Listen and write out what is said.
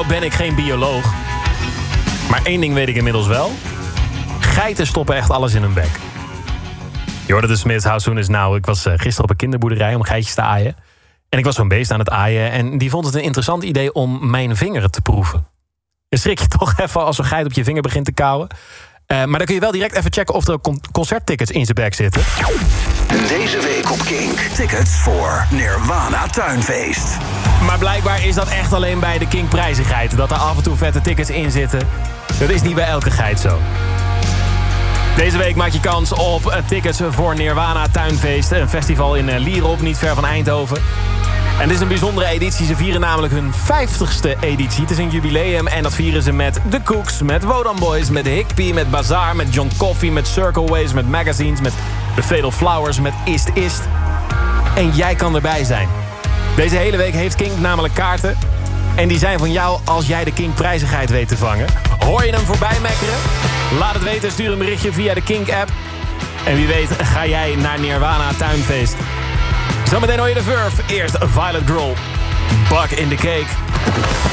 Nou ben ik geen bioloog. Maar één ding weet ik inmiddels wel. Geiten stoppen echt alles in hun bek. Je hoorde de Smiths, How Soon Is Now. Ik was gisteren op een kinderboerderij om geitjes te aaien. En ik was zo'n beest aan het aaien. En die vond het een interessant idee om mijn vingeren te proeven. Je schrik je toch even als een geit op je vinger begint te kauwen. Maar dan kun je wel direct even checken of er concerttickets in zijn bek zitten. Deze week op Kink. Tickets voor Nirvana Tuinfeest. Maar blijkbaar is dat echt alleen bij de Kink prijzigheid. Dat er af en toe vette tickets in zitten. Dat is niet bij elke geit zo. Deze week maak je kans op tickets voor Nirvana Tuinfeest. Een festival in Lierop, niet ver van Eindhoven. En dit is een bijzondere editie. Ze vieren namelijk hun 50ste editie. Het is een jubileum en dat vieren ze met The Cooks, met Wodan Boys, met Higpie, met Bazaar, met John Coffey, met Circle Ways, met Magazines, met The Fatal Flowers, met Ist Ist. En jij kan erbij zijn. Deze hele week heeft Kink namelijk kaarten. En die zijn van jou als jij de Kink prijzigheid weet te vangen. Hoor je hem voorbij mekkeren? Laat het weten, stuur een berichtje via de Kink-app. En wie weet ga jij naar Nirvana Tuinfeest. Zometeen hoor je de Verve. Eerst Violet Grohl. Bug in the Cake.